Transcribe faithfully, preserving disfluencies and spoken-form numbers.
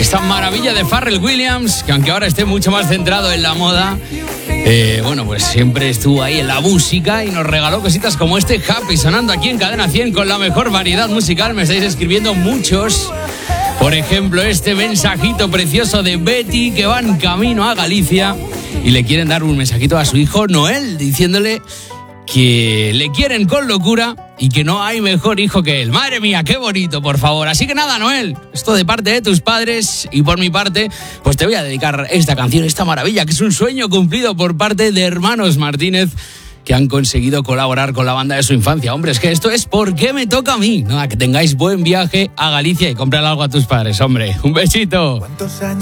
esta maravilla de Pharrell Williams, que aunque ahora esté mucho más centrado en la moda, eh, bueno, pues siempre estuvo ahí en la música y nos regaló cositas como este Happy, sonando aquí en Cadena cien con la mejor variedad musical. Me estáis escribiendo muchos. Por ejemplo, este mensajito precioso de Betty, que va en camino a Galicia y le quieren dar un mensajito a su hijo Noel, diciéndole que le quieren con locura y que no hay mejor hijo que él. Madre mía, qué bonito, por favor. Así que nada, Noel, esto de parte de tus padres y por mi parte, pues te voy a dedicar esta canción, esta maravilla, que es un sueño cumplido por parte de Hermanos Martínez, que han conseguido colaborar con la banda de su infancia. Hombre, es que esto es ¿Por qué me toca a mí? Nada, que tengáis buen viaje a Galicia y comprar algo a tus padres, hombre. Un besito. ¿Cuántos años?